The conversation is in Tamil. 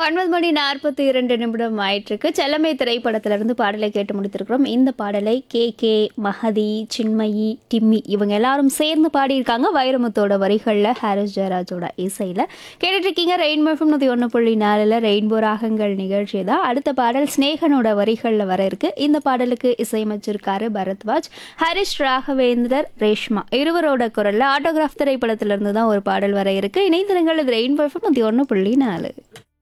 9:42 ஆயிட்டிருக்கு. செல்லமே திரைப்படத்திலிருந்து பாடலை கேட்டு முடித்திருக்கிறோம். இந்த பாடலை கே மஹதி, சின்மயி, டிம்மி இவங்க எல்லாரும் சேர்ந்து பாடியிருக்காங்க. வைரமுத்தோட வரிகளில் ஹாரிஸ் ஜெயராஜோட இசையில் கேட்டுட்டு இருக்கீங்க. ரெயின்போ எஃப்எம் 101.4 ரெயின்போ ராகங்கள் நிகழ்ச்சி தான். அடுத்த பாடல் ஸ்னேகனோட வரிகளில் வர இருக்கு. இந்த பாடலுக்கு இசையமைச்சிருக்காரு பரத்வாஜ், ஹரிஷ் ராகவேந்தர், ரேஷ்மா இருவரோட குரல்ல ஆட்டோகிராஃப் திரைப்படத்திலிருந்து தான் ஒரு பாடல் வர இருக்கு. இணைந்திருங்கள். இது ரெயின்போ எஃப்எம் 101.4.